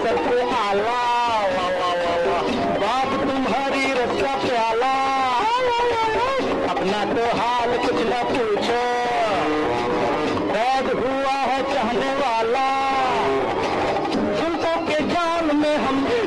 सबसे आला, बाप तुम्हारी रस्सा प्याला, अपना तो हाल कुछ न पूछो, कैद हुआ है चाहने वाला, जुल्फों के जाल में हम